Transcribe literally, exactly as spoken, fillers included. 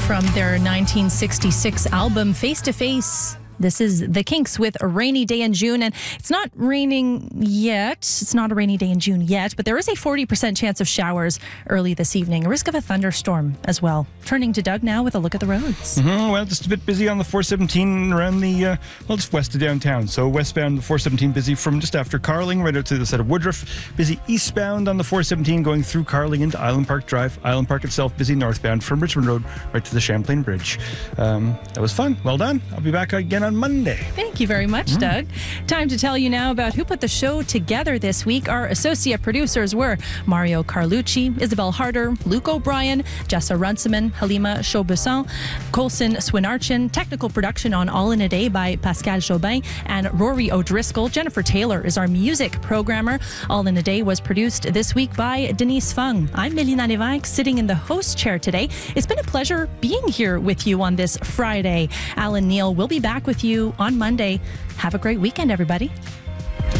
from their nineteen sixty-six album Face to Face. This is The Kinks with A Rainy Day in June, and it's not raining yet. It's not a rainy day in June yet, but there is a forty percent chance of showers early this evening. A risk of a thunderstorm as well. Turning to Doug now with a look at the roads. Mm-hmm. Well, just a bit busy on the four seventeen around the, uh, well, just west of downtown. So westbound, the four seventeen busy from just after Carling, right out to the side of Woodruff. Busy eastbound on the four seventeen going through Carling into Island Park Drive. Island Park itself busy northbound from Richmond Road right to the Champlain Bridge. Um, that was fun. Well done. I'll be back again on Monday. Thank you very much, mm. Doug. Time to tell you now about who put the show together this week. Our associate producers were Mario Carlucci, Isabel Harder, Luke O'Brien, Jessa Runciman, Halima Chaubusson, Colson Swinarchin. Technical production on All in a Day by Pascal Jobin and Rory O'Driscoll. Jennifer Taylor is our music programmer. All in a Day was produced this week by Denise Fung. I'm Melina Lévesque, sitting in the host chair today. It's been a pleasure being here with you on this Friday. Alan Neal will be back with you on Monday. Have a great weekend, everybody.